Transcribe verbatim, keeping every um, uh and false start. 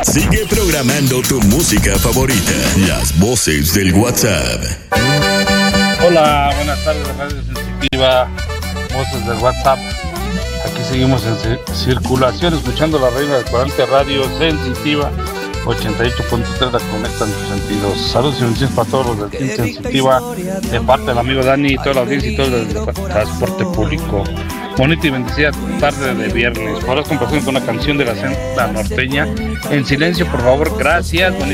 Sigue programando tu música favorita. Las voces del WhatsApp. Hola, buenas tardes, Radio Sensitiva, voces del WhatsApp. Aquí seguimos en circulación, escuchando la reina del cuadrante Radio Sensitiva, ochenta y ocho punto tres, la conectan tus sentidos. Saludos y bendiciones para todos los del Team Sensitiva, de parte del amigo Dani y toda la audiencia y todo el transporte público. Bonita y bendecida tarde de viernes. Podrás complacer con una canción de la senda norteña. En silencio, por favor, gracias. Bonita